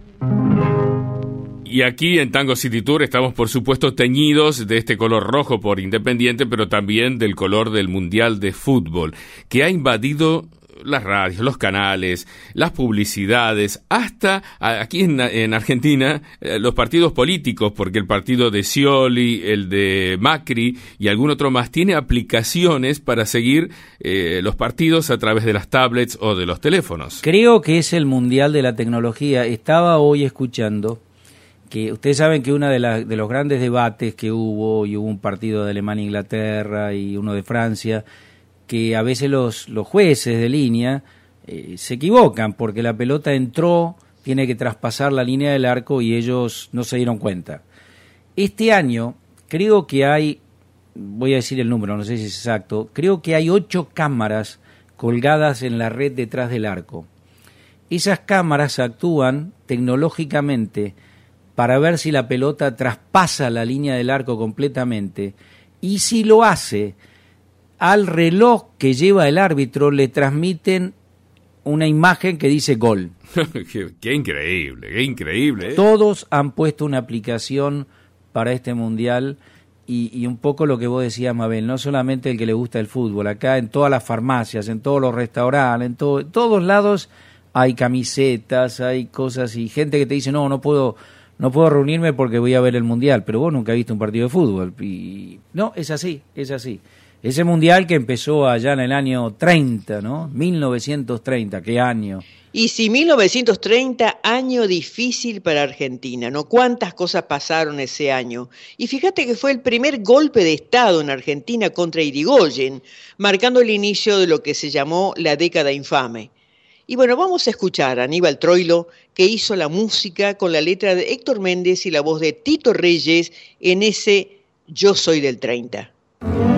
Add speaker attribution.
Speaker 1: Y aquí en Tango City Tour estamos, por supuesto, teñidos de este color rojo por Independiente, pero también del color del Mundial de Fútbol, que ha invadido las radios, los canales, las publicidades, hasta aquí en Argentina, los partidos políticos, porque el partido de Scioli, el de Macri y algún otro más, tiene aplicaciones para seguir los partidos a través de las tablets o de los teléfonos.
Speaker 2: Creo que es el Mundial de la tecnología. Estaba hoy escuchando que ustedes saben que uno de los grandes debates que hubo, y hubo un partido de Alemania-Inglaterra y uno de Francia, que a veces los jueces de línea se equivocan porque la pelota entró, tiene que traspasar la línea del arco y ellos no se dieron cuenta. Este año creo que hay, voy a decir el número, no sé si es exacto, creo que hay 8 cámaras colgadas en la red detrás del arco. Esas cámaras actúan tecnológicamente para ver si la pelota traspasa la línea del arco completamente, y si lo hace, al reloj que lleva el árbitro le transmiten una imagen que dice gol.
Speaker 1: Qué increíble, ¿eh?
Speaker 2: Todos han puesto una aplicación para este mundial, y un poco lo que vos decías, Mabel, no solamente el que le gusta el fútbol, acá en todas las farmacias, en todos los restaurantes, en todos lados hay camisetas, hay cosas, y gente que te dice, no puedo reunirme porque voy a ver el mundial, pero vos nunca viste un partido de fútbol. Y no, es así. Ese mundial que empezó allá en el año 30, ¿no? 1930, ¿qué año?
Speaker 3: Y sí, 1930, año difícil para Argentina, ¿no? Cuántas cosas pasaron ese año. Y fíjate que fue el primer golpe de Estado en Argentina contra Irigoyen, marcando el inicio de lo que se llamó la década infame. Y bueno, vamos a escuchar a Aníbal Troilo, que hizo la música con la letra de Héctor Méndez y la voz de Tito Reyes en ese Yo soy del 30.